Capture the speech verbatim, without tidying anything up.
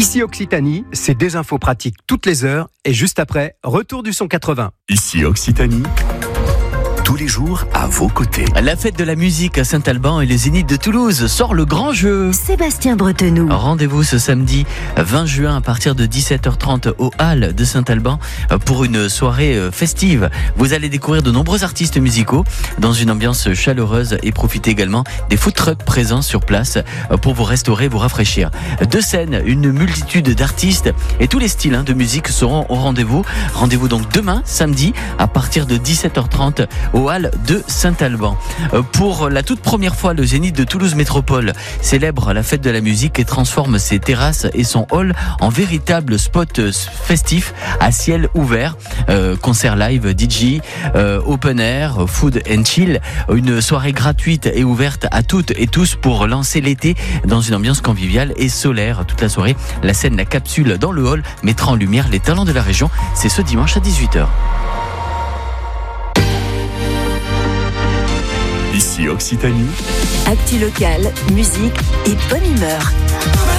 Ici Occitanie, c'est des infos pratiques toutes les heures et juste après, retour du son quatre-vingts. Ici Occitanie, tous les jours à vos côtés. La fête de la musique à Saint-Alban et les Zénith de Toulouse sort le grand jeu. Sébastien Bretenoux. Rendez-vous ce samedi vingt juin à partir de dix-sept heures trente au Hall de Saint-Alban pour une soirée festive. Vous allez découvrir de nombreux artistes musicaux dans une ambiance chaleureuse et profiter également des food trucks présents sur place pour vous restaurer, vous rafraîchir. Deux scènes, une multitude d'artistes et tous les styles de musique seront au rendez-vous. Rendez-vous donc demain, samedi, à partir de dix-sept heures trente au Hall de Saint-Alban. Pour la toute première fois, le Zénith de Toulouse Métropole célèbre la fête de la musique et transforme ses terrasses et son hall en véritable spot festif à ciel ouvert. Euh, concert live, D J, euh, open air, food and chill. Une soirée gratuite et ouverte à toutes et tous pour lancer l'été dans une ambiance conviviale et solaire toute la soirée. La scène, la capsule dans le hall mettra en lumière les talents de la région. C'est ce dimanche à dix-huit heures. Ici Occitanie, Actu locale, musique et bonne humeur.